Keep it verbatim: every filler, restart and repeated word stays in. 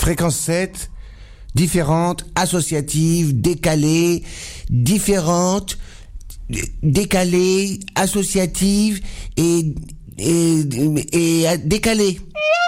Fréquence sept, différentes, associatives, décalées, différentes, décalées, associatives et, et, et, et décalées.